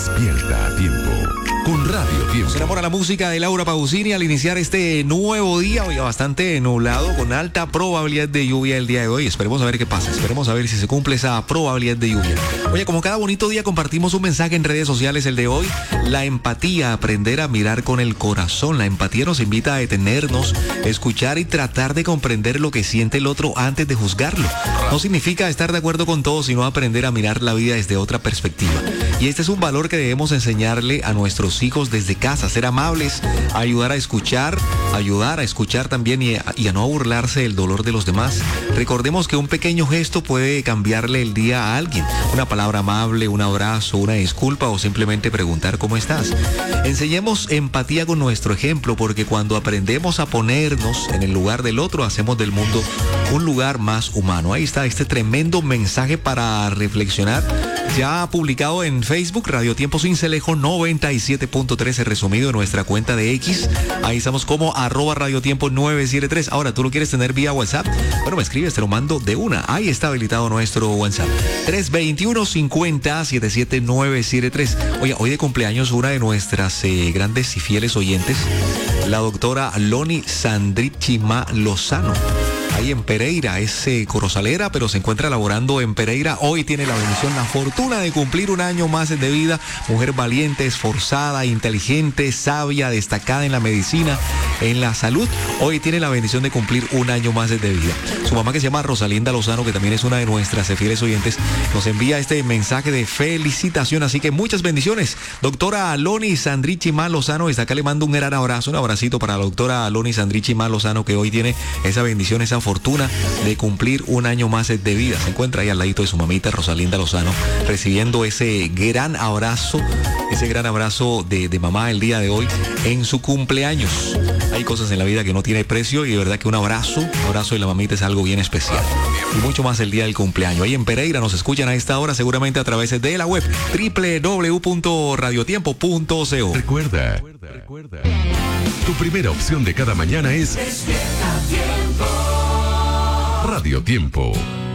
Despierta a tiempo con Radio Tiempo. Se enamora la música de Laura Pausini al iniciar este nuevo día, hoy bastante nublado, con alta probabilidad de lluvia el día de hoy. Esperemos a ver qué pasa, esperemos a ver si se cumple esa probabilidad de lluvia. Oye, como cada bonito día compartimos un mensaje en redes sociales el de hoy, la empatía, aprender a mirar con el corazón. La empatía nos invita a detenernos, escuchar y tratar de comprender lo que siente el otro antes de juzgarlo. No significa estar de acuerdo con todo, sino aprender a mirar la vida desde otra perspectiva. Y este es un valor que debemos enseñarle a nuestros hijos desde casa, ser amables, ayudar a escuchar también y a no burlarse del dolor de los demás. Recordemos que un pequeño gesto puede cambiarle el día a alguien. Una palabra amable, un abrazo, una disculpa o simplemente preguntar cómo estás. Enseñemos empatía con nuestro ejemplo, porque cuando aprendemos a ponernos en el lugar del otro, hacemos del mundo un lugar más humano. Ahí está este tremendo mensaje para reflexionar, ya publicado en Facebook, Radio Tiempo Cincelejo 97.13, resumido en nuestra cuenta de X. Ahí estamos como @radiotiempo 973. Ahora, ¿tú lo quieres tener vía WhatsApp? Bueno, me escribes, te lo mando de una. Ahí está habilitado nuestro WhatsApp. 321-50-77973. Oye, hoy de cumpleaños una de nuestras grandes y fieles oyentes, la doctora Loni Sandrichima Lozano. Ahí en Pereira, es corozalera, pero se encuentra laborando en Pereira. Hoy tiene la bendición, la fortuna de cumplir un año más de vida. Mujer valiente, esforzada, inteligente, sabia, destacada en la medicina, en la salud. Hoy tiene la bendición de cumplir un año más de vida. Su mamá, que se llama Rosalinda Lozano, que también es una de nuestras fieles oyentes, nos envía este mensaje de felicitación. Así que muchas bendiciones. Doctora Loni Sandrichima Lozano, desde acá le mando un gran abrazo, un abracito para la doctora Loni Sandrichima Lozano, que hoy tiene esa bendición, esa fortuna de cumplir un año más de vida. Se encuentra ahí al ladito de su mamita Rosalinda Lozano, recibiendo ese gran abrazo de mamá el día de hoy en su cumpleaños. Hay cosas en la vida que no tiene precio y de verdad que un abrazo de la mamita es algo bien especial. Y mucho más el día del cumpleaños. Ahí en Pereira nos escuchan a esta hora, seguramente a través de la web www.radiotiempo.co. Recuerda, tu primera opción de cada mañana es Radio Tiempo.